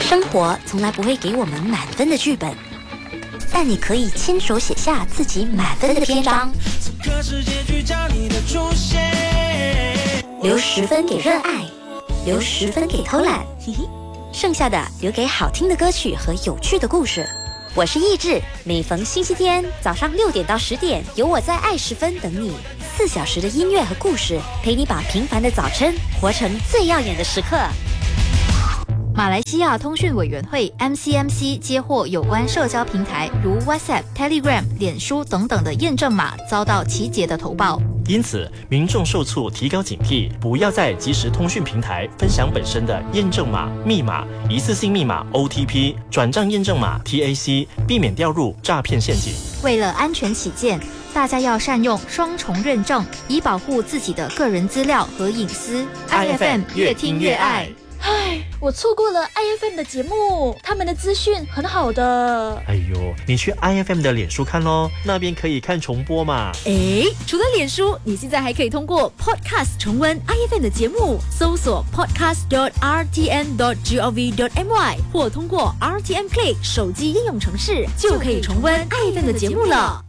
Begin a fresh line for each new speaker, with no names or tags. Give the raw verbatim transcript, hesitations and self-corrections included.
生活从来不会给我们满分的剧本，但你可以亲手写下自己满分的篇章。留十分给热爱，留十分给偷懒，嘿嘿，剩下的留给好听的歌曲和有趣的故事。我是意志，每逢星期天早上六点到十点，有我在爱十分等你，四小时的音乐和故事，陪你把平凡的早晨活成最耀眼的时刻。
马来西亚通讯委员会 M C M C 接获有关社交平台如 WhatsApp、Telegram、脸书等等的验证码遭到奇杰的投报，
因此民众受促提高警惕，不要在即时通讯平台分享本身的验证码、密码、一次性密码 O T P、转账验证码 T A C， 避免掉入诈骗陷阱。
为了安全起见，大家要善用双重认证，以保护自己的个人资料和隐私。
I F M 越听越爱。
唉，我错过了 I F M 的节目，他们的资讯很好的。
哎呦，你去 I F M 的脸书看咯，那边可以看重播嘛。
诶，除了脸书，你现在还可以通过 Podcast 重温 I F M 的节目，搜索 podcast dot r t n dot gov dot my 或通过 R T M Play 手机应用程式，就可以重温 I F M 的节目了。